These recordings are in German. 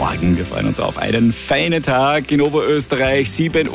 Morgen. Wir freuen uns auf einen feinen Tag in Oberösterreich,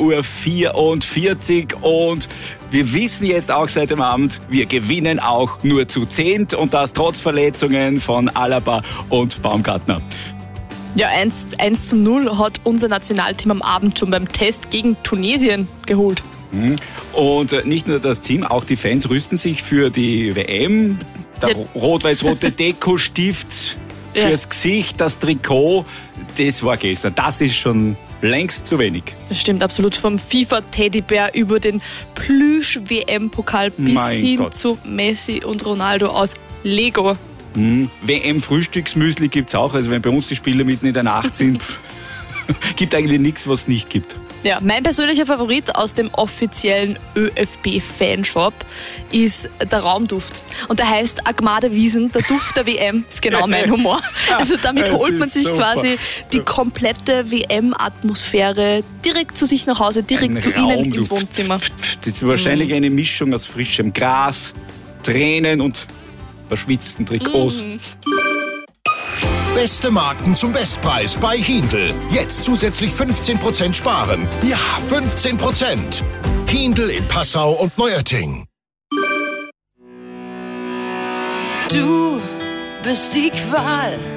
7:44 Uhr. Und wir wissen jetzt auch seit dem Abend, wir gewinnen auch nur zu 10. Und das trotz Verletzungen von Alaba und Baumgartner. Ja, 1:0 hat unser Nationalteam am Abend schon beim Test gegen Tunesien geholt. Und nicht nur das Team, auch die Fans rüsten sich für die WM. Der rot-weiß-rote Dekostift fürs Gesicht, das Trikot, das war gestern. Das ist schon längst zu wenig. Das stimmt absolut. Vom FIFA-Teddybär über den Plüsch-WM-Pokal bis hin zu Messi und Ronaldo aus Lego. WM-Frühstücksmüsli gibt es auch. Also wenn bei uns die Spieler mitten in der Nacht sind, gibt eigentlich nichts, was es nicht gibt. Ja, mein persönlicher Favorit aus dem offiziellen ÖFB-Fanshop ist der Raumduft. Und der heißt Agmade Wiesen, der Duft der WM. Ist genau mein Humor. Also damit holt man sich quasi die komplette WM-Atmosphäre direkt zu sich nach Hause, direkt zu Ihnen ins Wohnzimmer. Das ist wahrscheinlich eine Mischung aus frischem Gras, Tränen und verschwitzten Trikots. Beste Marken zum Bestpreis bei Hindl. Jetzt zusätzlich 15% sparen. Ja, 15%. Hindl in Passau und Neuötting. Du bist die Qual